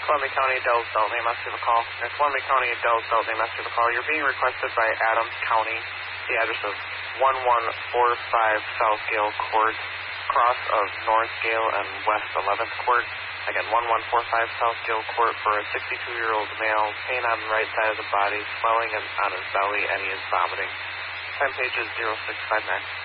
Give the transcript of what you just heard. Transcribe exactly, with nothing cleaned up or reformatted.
Columbia County, Dells Belt, may must give a call. North Columbia County, Dells Belt, may must give a call. You're being requested by Adams County, the address of one one four five South Gale Court, cross of North Gale and West eleventh Court. Again, one one four five South Gale Court for a sixty-two-year-old male, pain on the right side of the body, swelling on his belly, and he is vomiting. Time page is zero six five nine.